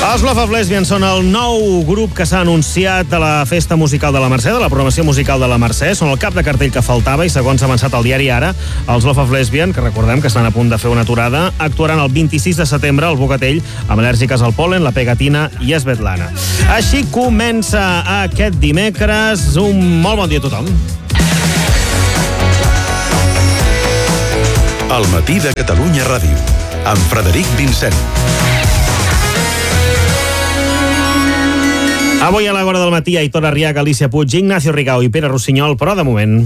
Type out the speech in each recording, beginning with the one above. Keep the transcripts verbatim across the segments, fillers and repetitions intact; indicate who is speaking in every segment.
Speaker 1: Els Love of Lesbian són el nou grup que s'ha anunciat de la Festa Musical de la Mercè, de la programació musical de la Mercè. Són el cap de cartell que faltava i, segons ha avançat el diari Ara, els Love of Lesbian, que recordem que estan a punt de fer una aturada, actuaran el vint-i-sis de setembre al Bogatell amb Al·lèrgiques al Pol·len, La Pegatina i Svetlana. Així comença aquest dimecres. Un molt bon dia a tothom.
Speaker 2: El matí de Catalunya Ràdio, amb Frederic Vincent.
Speaker 1: Avui a l'hora del matí, Aitor Arriaga, Alicia Puig, Ignacio Rigau i Pere Rossinyol, però de moment...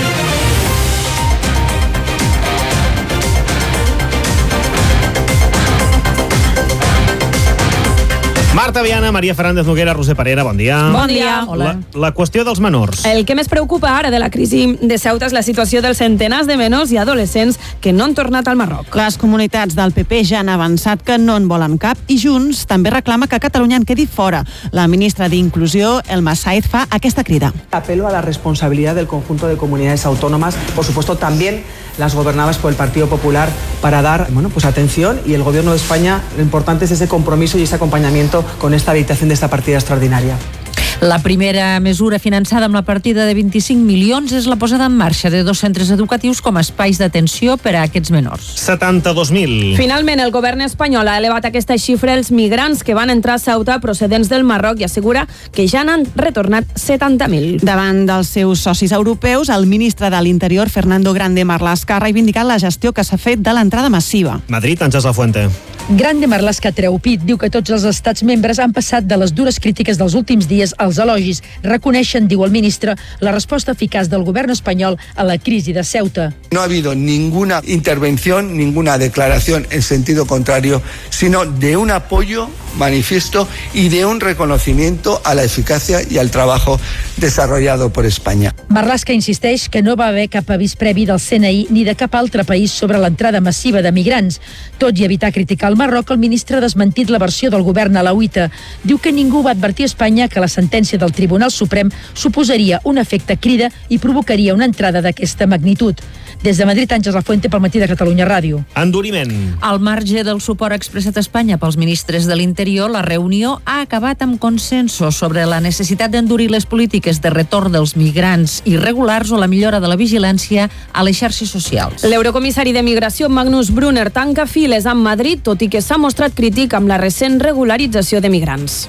Speaker 1: Marta Viana, Maria Fernández Noguera, Roser Parera, bon dia.
Speaker 3: Bon dia.
Speaker 1: Hola. La, la qüestió dels menors.
Speaker 3: El que més preocupa ara de la crisi de Ceuta és la situació dels centenars de menors i adolescents que no han tornat al Marroc.
Speaker 4: Les comunitats del P P ja han avançat que no en volen cap i Junts també reclama que Catalunya en quedi fora. La ministra d'Inclusió, Elma Saez, fa aquesta crida.
Speaker 5: Apelo a la responsabilidad del conjunto de comunidades autónomas, por supuesto también las gobernadas por el Partido Popular, para dar, bueno, pues atención, y el Gobierno de España, lo importante es ese compromiso y ese acompañamiento con esta habilitación de esta partida extraordinaria.
Speaker 6: La primera mesura finançada amb la partida de vint-i-cinc milions és la posada en marxa de dos centres educatius com a espais d'atenció per a aquests menors.
Speaker 1: setanta-dos mil.
Speaker 3: Finalment, el govern espanyol ha elevat aquesta xifra als migrants que van entrar a Ceuta procedents del Marroc i assegura que ja n'han retornat setanta mil.
Speaker 4: Davant dels seus socis europeus, el ministre de l'Interior, Fernando Grande Marlaska, ha reivindicat la gestió que s'ha fet de l'entrada massiva.
Speaker 1: Madrid, Àngels Lafuente.
Speaker 7: Grande Marlaska treu pit, diu que tots els estats membres han passat de les dures crítiques dels últims dies als elogis. Reconeixen, diu el ministre, la resposta eficaç del govern espanyol a la crisi de Ceuta.
Speaker 8: No ha habido ninguna intervención, ninguna declaración en sentido contrario, sino de un apoyo manifiesto y de un reconocimiento a la eficacia y al trabajo desarrollado por España.
Speaker 7: Marlaska insisteix que no va haver cap avís previ del C N I ni de cap altre país sobre l'entrada massiva de migrants. Tot i evitar criticar el Marroc, el ministre ha desmentit la versió del govern alauita. Diu que ningú va advertir a Espanya que la sentència del Tribunal Suprem suposaria un efecte crida i provocaria una entrada d'aquesta magnitud. Des de Madrid, Àngels Lafuente, pel matí de Catalunya Ràdio.
Speaker 1: Enduriment.
Speaker 6: Al marge del suport expressat a Espanya pels ministres de l'Interior, la reunió ha acabat amb consensos sobre la necessitat d'endurir les polítiques de retorn dels migrants irregulars o la millora de la vigilància a les xarxes socials.
Speaker 3: L'eurocomissari de Migració, Magnus Brunner, tanca files amb Madrid, tot i que s'ha mostrat crític amb la recent regularització de migrants.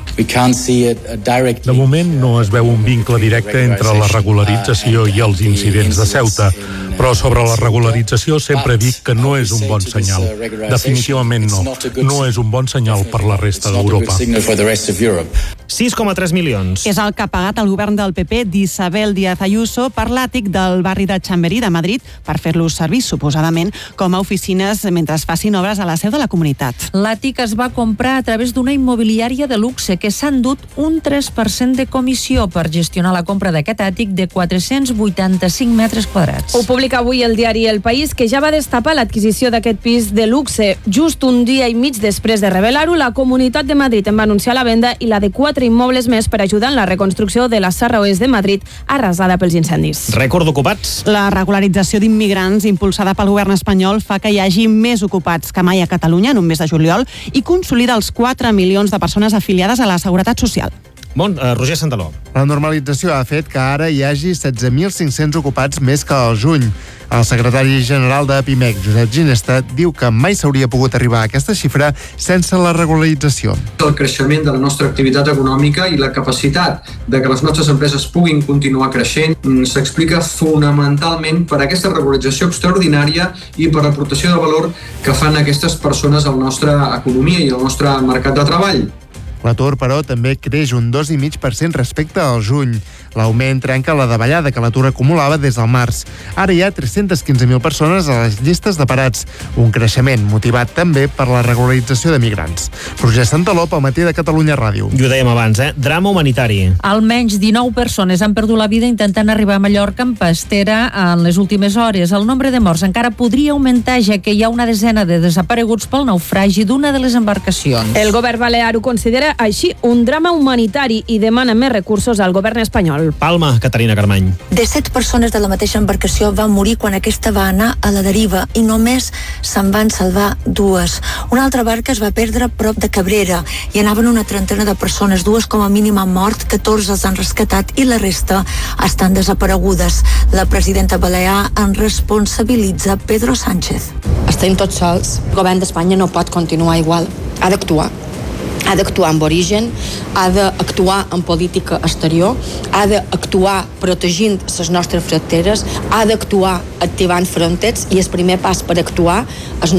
Speaker 9: De moment no es veu un vincle directe entre la regularització i els incidents de Ceuta, però sobre la regularització sempre dic que no és un bon senyal. Definitivament no. No és un bon senyal per la resta d'Europa.
Speaker 1: sis coma tres milions.
Speaker 4: És el que ha pagat el govern del P P d'Isabel Díaz Ayuso per l'àtic del barri de Chamberí de Madrid per fer-los servir, suposadament, com a oficines mentre es facin obres a la seu de la comunitat.
Speaker 6: L'àtic es va comprar a través d'una immobiliària de luxe que s'ha endut un tres per cent de comissió per gestionar la compra d'aquest àtic de quatre-cents vuitanta-cinc metres quadrats.
Speaker 3: Ho publica avui el diari El País, que ja va destapar l'adquisició d'aquest pis de luxe. Just un dia i mig després de revelar-ho, la Comunitat de Madrid en va anunciar la venda i la de quatre immobles més per ajudar en la reconstrucció de la Serra Oest de Madrid, arrasada pels incendis.
Speaker 1: Rècord d'ocupats.
Speaker 4: La regularització d'immigrants impulsada pel govern espanyol fa que hi hagi més ocupats que mai a Catalunya en un mes de juliol i consolida els quatre milions de persones afiliades a la Seguretat Social.
Speaker 1: Bon, uh, Roger Santaló.
Speaker 10: La normalització ha fet que ara hi hagi setze mil cinc-cents ocupats més que al juny. El secretari general de Pimec, Josep Ginesta, diu que mai s'hauria pogut arribar a aquesta xifra sense la regularització.
Speaker 11: El creixement de la nostra activitat econòmica i la capacitat de que les nostres empreses puguin continuar creixent s'explica fonamentalment per aquesta regularització extraordinària i per l'aportació de valor que fan aquestes persones a la nostra economia i al nostre mercat de treball.
Speaker 10: L'atur, però, també creix un dos coma cinc per cent respecte al juny. L'augment trenca la davallada que l'atur acumulava des del març. Ara hi ha tres-cents quinze mil persones a les llistes de parats, un creixement motivat també per la regularització de migrants. Roger Santaló, pel matí de Catalunya Ràdio.
Speaker 1: I ho dèiem abans, eh? Drama humanitari.
Speaker 6: Almenys dinou persones han perdut la vida intentant arribar a Mallorca en pastera en les últimes hores. El nombre de morts encara podria augmentar, ja que hi ha una desena de desapareguts pel naufragi d'una de les embarcacions.
Speaker 3: El govern balear ho considera qualifica així un drama humanitari i demana més recursos al govern espanyol.
Speaker 1: Palma, Caterina Carmany.
Speaker 12: De set persones de la mateixa embarcació van morir quan aquesta va anar a la deriva i només se'n van salvar dues. Una altra barca es va perdre prop de Cabrera i anaven una trentena de persones, dues com a mínim han mort, catorze els han rescatat i la resta estan desaparegudes. La presidenta balear en responsabilitza Pedro Sánchez.
Speaker 13: Estem tots sols. El govern d'Espanya no pot continuar igual. Ha d'actuar. Ha d'actuar amb origen, ha d'actuar en política exterior, ha d'actuar protegint les nostres fronteres, ha d'actuar activant fronteres i el primer pas per actuar és